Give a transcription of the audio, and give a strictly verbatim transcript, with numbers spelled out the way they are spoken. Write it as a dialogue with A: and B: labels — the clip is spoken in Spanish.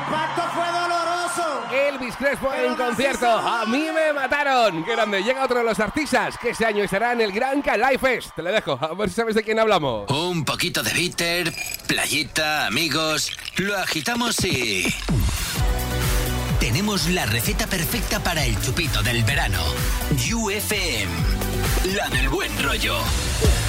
A: impacto fue doloroso.
B: Elvis Crespo en concierto. A mí me mataron. Qué grande. Llega otro de los artistas que este año estará en el Gran Calais Fest. Te lo dejo. A ver si sabes de quién hablamos.
C: Un poquito de bitter, playita, amigos. Lo agitamos y... tenemos la receta perfecta para el chupito del verano. U F M. La del buen rollo.